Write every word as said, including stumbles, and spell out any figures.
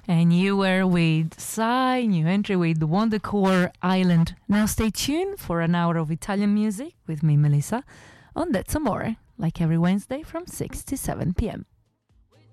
And you were with Psy, new entry with Wondercore Island. Now stay tuned for an hour of Italian music with me, Melissa, on That's Amore, like every Wednesday from six to seven p.m.